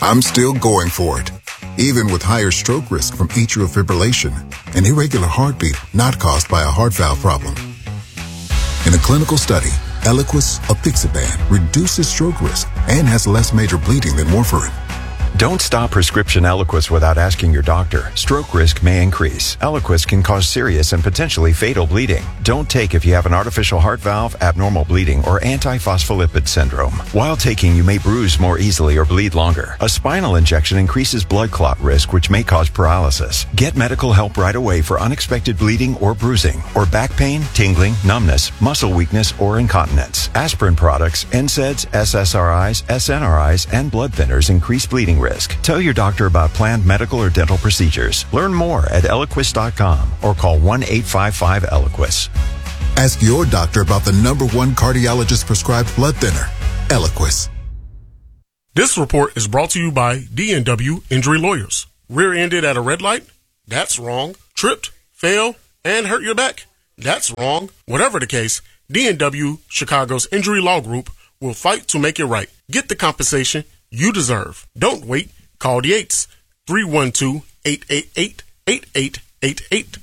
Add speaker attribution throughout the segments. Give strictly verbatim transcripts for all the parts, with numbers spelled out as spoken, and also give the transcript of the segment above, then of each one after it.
Speaker 1: I'm still going for it, even with higher stroke risk from atrial fibrillation, an irregular heartbeat not caused by a heart valve problem. In a clinical study, Eliquis apixaban reduces stroke risk and has less major bleeding than warfarin.
Speaker 2: Don't stop prescription Eliquis without asking your doctor. Stroke risk may increase. Eliquis can cause serious and potentially fatal bleeding. Don't take if you have an artificial heart valve, abnormal bleeding, or antiphospholipid syndrome. While taking, you may bruise more easily or bleed longer. A spinal injection increases blood clot risk, which may cause paralysis. Get medical help right away for unexpected bleeding or bruising, or back pain, tingling, numbness, muscle weakness, or incontinence. Aspirin products, N SAIDs, S S R Is, S N R Is, and blood thinners increase bleeding risk. Tell your doctor about planned medical or dental procedures. Learn more at Eliquis dot com or call one eight five five Eliquis.
Speaker 1: Ask your doctor about the number one cardiologist prescribed blood thinner, Eliquis.
Speaker 3: This report is brought to you by D and W Injury Lawyers. Rear-ended at a red light? That's wrong. Tripped, fell, and hurt your back? That's wrong. Whatever the case, D and W Chicago's Injury Law Group will fight to make it right. Get the compensation you deserve. Don't wait. Call the eights. three one two, eight eight eight, eight eight eight eight.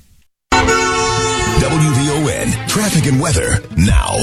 Speaker 4: W V O N Traffic and Weather now.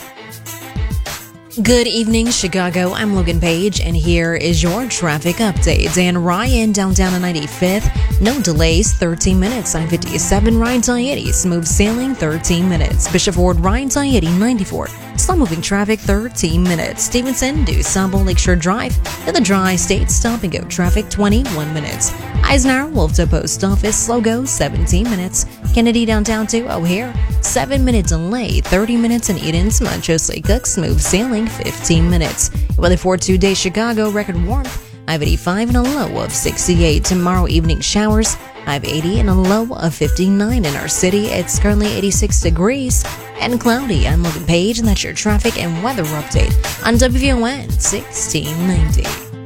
Speaker 5: Good evening, Chicago. I'm Logan Page, and here is your traffic update. And Ryan, downtown on ninety-fifth, no delays, thirteen minutes. I fifty-seven, Ryan Tayeti, smooth sailing, thirteen minutes. Bishop Ford, Ryan Tayeti, ninety-four, slow-moving traffic, thirteen minutes. Stevenson, DuSable, Lakeshore Drive, to the Tri-State stop-and-go traffic, twenty-one minutes. Eisenhower, Wolftown Post Office, slow-go, seventeen minutes. Kennedy, downtown to O'Hare, seven-minute delay, thirty minutes. In Eden's, Montrose Lake Cook, smooth sailing, fifteen minutes. Weather for two-day Chicago, record warmth, I eighty-five and a low of sixty-eight. Tomorrow evening showers, I eighty and a low of fifty-nine. In our city, it's currently eighty-six degrees and cloudy. I'm Logan Page, and that's your traffic and weather update on W V O N sixteen ninety.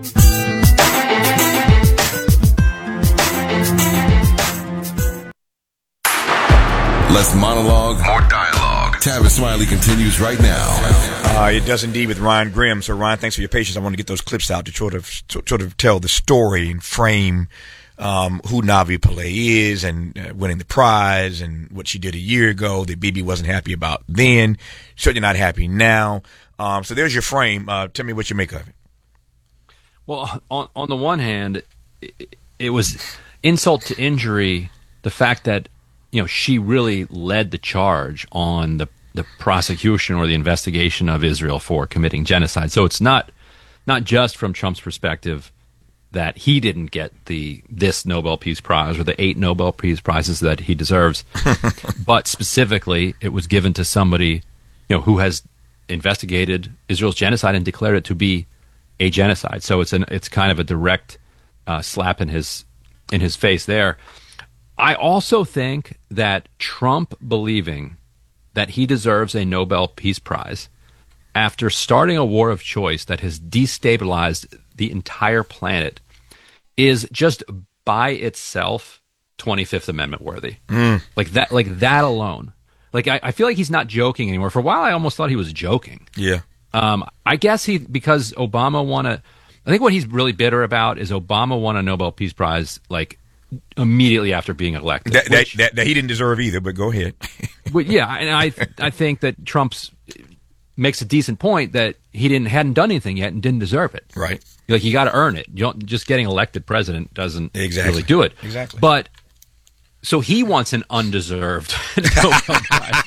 Speaker 4: Less monologue, more dialogue. Tavis Smiley continues right now.
Speaker 6: Uh, it does indeed with Ryan Grimm. So, Ryan, thanks for your patience. I want to get those clips out to sort of, to, sort of tell the story and frame um, who Navi Pillay is and uh, winning the prize and what she did a year ago that Bibi wasn't happy about then, certainly not happy now. Um, so there's your frame. Uh, tell me what you make of it.
Speaker 7: Well, on, on the one hand, it, it was insult to injury, the fact that you know, she really led the charge on the, the prosecution or the investigation of Israel for committing genocide. So it's not not just from Trump's perspective that he didn't get the this Nobel Peace Prize or the eight Nobel Peace Prizes that he deserves, but specifically it was given to somebody, you know, who has investigated Israel's genocide and declared it to be a genocide. So it's an it's kind of a direct uh, slap in his in his face there. I also think that Trump believing that he deserves a Nobel Peace Prize after starting a war of choice that has destabilized the entire planet is just by itself twenty-fifth Amendment worthy. Mm. Like that, like that alone. Like I, I feel like he's not joking anymore. For a while, I almost thought he was joking.
Speaker 6: Yeah.
Speaker 7: Um, I guess he because Obama won a. I think what he's really bitter about is Obama won a Nobel Peace Prize like immediately after being elected.
Speaker 6: That, which, that, that, that he didn't deserve either, but go ahead.
Speaker 7: But yeah, and I I think that Trump's makes a decent point that he didn't hadn't done anything yet and didn't deserve it.
Speaker 6: Right.
Speaker 7: Like you got to earn it. You don't, just getting elected president doesn't
Speaker 6: exactly.
Speaker 7: really do it.
Speaker 6: Exactly.
Speaker 7: But so he wants an undeserved Nobel Prize.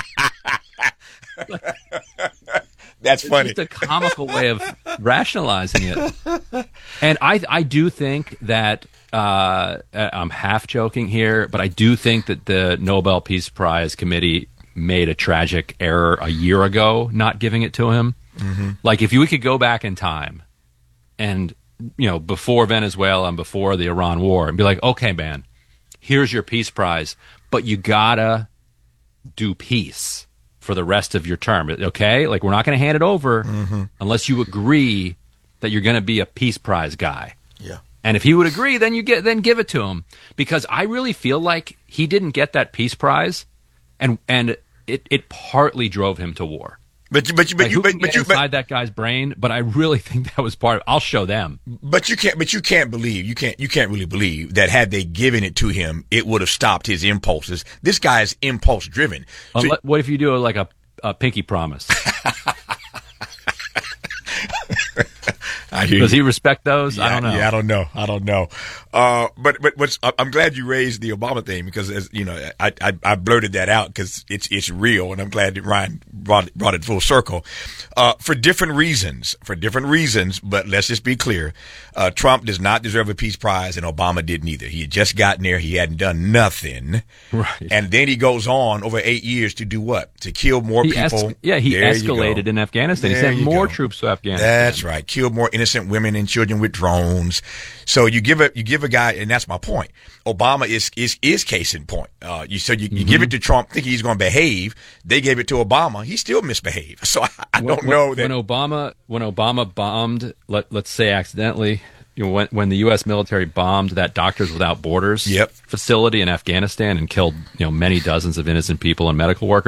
Speaker 6: That's
Speaker 7: it's
Speaker 6: funny.
Speaker 7: It's just a comical way of rationalizing it. And I I do think that uh, I'm half joking here, but I do think that the Nobel Peace Prize Committee made a tragic error a year ago not giving it to him. Mm-hmm. Like if you, we could go back in time and, you know, before Venezuela and before the Iran war and be like, okay, man, here's your peace prize, but you gotta do peace for the rest of your term. Okay? Like we're not going to hand it over mm-hmm. unless you agree that you're going to be a peace prize guy.
Speaker 6: Yeah.
Speaker 7: And if he would agree, then you get then give it to him, because I really feel like he didn't get that peace prize, and and it, it partly drove him to war.
Speaker 6: But you, but you, but
Speaker 7: like,
Speaker 6: you,
Speaker 7: who
Speaker 6: but,
Speaker 7: can
Speaker 6: but
Speaker 7: get
Speaker 6: you,
Speaker 7: inside
Speaker 6: but,
Speaker 7: that guy's brain? But I really think that was part of. I'll show them.
Speaker 6: but you can't, but you can't believe, you can't, you can't really believe that had they given it to him, it would have stopped his impulses. This guy is impulse driven. So,
Speaker 7: Unle- what if you do like a, a pinky promise?
Speaker 6: I hear
Speaker 7: Does
Speaker 6: you.
Speaker 7: he respect those?
Speaker 6: Yeah,
Speaker 7: I don't know.
Speaker 6: Yeah, I don't know. I don't know. Uh, but but what's, I'm glad you raised the Obama thing because, as you know, I I, I blurted that out because it's it's real, and I'm glad that Ryan brought brought it full circle. Uh, for different reasons, for different reasons. But let's just be clear: uh, Trump does not deserve a peace prize, and Obama didn't either. He had just gotten there; he hadn't done nothing.
Speaker 7: Right.
Speaker 6: And then he goes on over eight years to do what? To kill more
Speaker 7: He
Speaker 6: people.
Speaker 7: es- yeah, he
Speaker 6: There you
Speaker 7: escalated
Speaker 6: go.
Speaker 7: in Afghanistan.
Speaker 6: There
Speaker 7: he sent
Speaker 6: you
Speaker 7: more
Speaker 6: go.
Speaker 7: troops to Afghanistan.
Speaker 6: That's right. Killed more innocent women and children with drones. So you give a you give a guy, and that's my point. Obama is is is case in point. Uh, you so you, you
Speaker 7: Mm-hmm.
Speaker 6: give it to Trump, thinking he's going to behave. They gave it to Obama. He still misbehaved. So I, I don't
Speaker 7: when,
Speaker 6: know that.
Speaker 7: when Obama when Obama bombed, let let's say accidentally, you know, when when the U S military bombed that Doctors Without Borders
Speaker 6: Yep.
Speaker 7: facility in Afghanistan and killed, you know, many dozens of innocent people and medical workers.